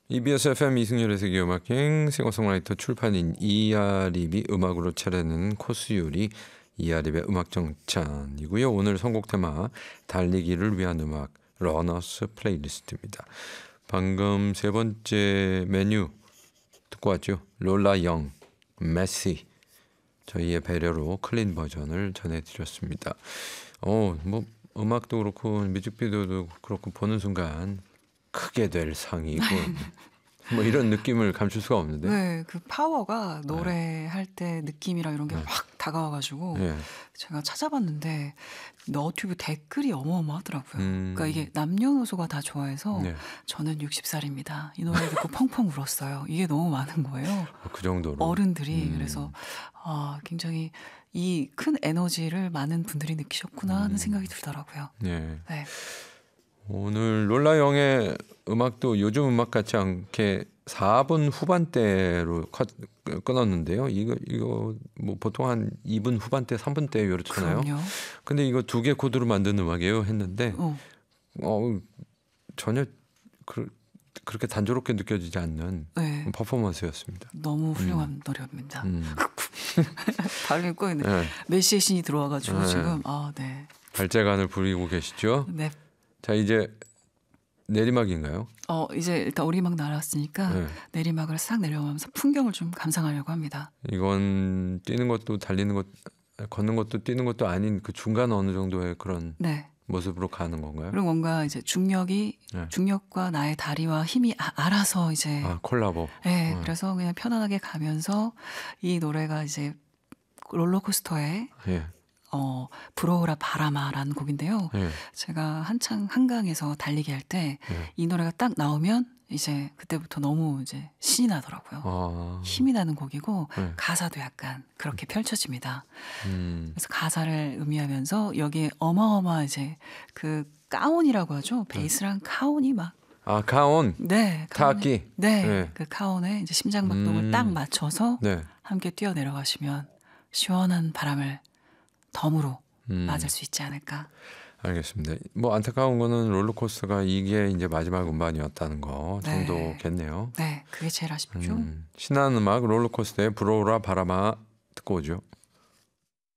EBS FM 이승열의 세계음악여행 싱어송라이터 출판인 이아립이 음악으로 차려낸 코스 요리 이아립의 음악정찬이고요. 오늘 선곡 테마 달리기를 위한 음악 러너스 플레이리스트입니다. 방금 세 번째 메뉴 듣고 왔죠. 롤라 영, 메시 저희의 배려로 클린 버전을 전해드렸습니다. 뭐 음악도 그렇고 뮤직비디오도 그렇고 보는 순간 크게 될 상이고 뭐 이런 느낌을 감출 수가 없는데. 네, 그 파워가 노래할 때 느낌이랑 이런 게 확 다가와가지고 제가 찾아봤는데 너튜브 댓글이 어마어마하더라고요. 그러니까 이게 남녀노소가 다 좋아해서 저는 60살입니다. 이 노래 듣고 펑펑 울었어요. 이게 너무 많은 거예요. 그 정도로. 어른들이. 그래서 굉장히 이 큰 에너지를 많은 분들이 느끼셨구나 하는 생각이 들더라고요. 네. 네. 오늘 롤라 영의 음악도 요즘 음악 같지 않게 4분 후반대로 끊었는데요. 이거 뭐 보통 한 2분 후반대, 3분대 이렇잖아요. 그럼요. 근데 이거 2개 코드로 만든 음악이에요 했는데 전혀 그렇게 단조롭게 느껴지지 않는 퍼포먼스였습니다. 너무 훌륭한 노래입니다. 발음이 꼬이네. 메시의 신이 들어와가지고 지금 발재간을 부리고 계시죠? 네. 자, 이제 내리막인가요? 이제 일단 오리막 날았으니까 내리막을 싹 내려가면서 풍경을 좀 감상하려고 합니다. 이건 뛰는 것도 달리는 것, 걷는 것도 뛰는 것도 아닌 그 중간 어느 정도의 그런 모습으로 가는 건가요? 그리고 뭔가 이제 중력과 나의 다리와 힘이 알아서 이제 콜라보. 네, 그래서 그냥 편안하게 가면서 이 노래가 이제 롤러코스터에 불어오라 바람아라는 곡인데요. 제가 한창 한강에서 달리기 할 때 이 노래가 딱 나오면 이제 그때부터 너무 이제 신이 나더라고요. 힘이 나는 곡이고 가사도 약간 그렇게 펼쳐집니다. 그래서 가사를 음미하면서 여기에 어마어마 이제 그 가온이라고 하죠. 베이스랑 카온이 막 카온. 네, 타악기. 네, 그 카온에 이제 심장박동을 딱 맞춰서 함께 뛰어 내려가시면 시원한 바람을 덤으로 맞을 수 있지 않을까. 알겠습니다. 뭐 안타까운 거는 롤러코스터가 이게 이제 마지막 음반이었다는 거 정도겠네요. 네, 그게 제일 아쉽죠. 신나는 음악 롤러코스터의 불어오라 바람아 듣고 오죠.